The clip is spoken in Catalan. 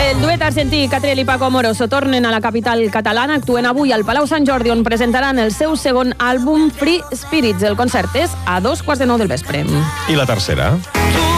El duet argentí Catriel i Paco Amoroso tornen a la capital catalana, actuen avui al Palau Sant Jordi, on presentaran el seu segon àlbum Free Spirits. El concert és a 2:15 del vespre. I la tercera?